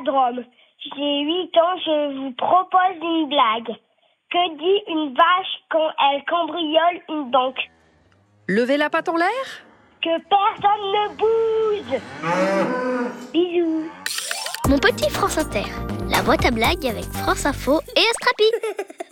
la Drôme. J'ai 8 ans, je vous propose une blague. Que dit une vache quand elle cambriole une banque? Levez la patte en l'air? Que personne ne bouge. Bisous. Mon petit France Inter, la boîte à blagues avec France Info et Astrapi.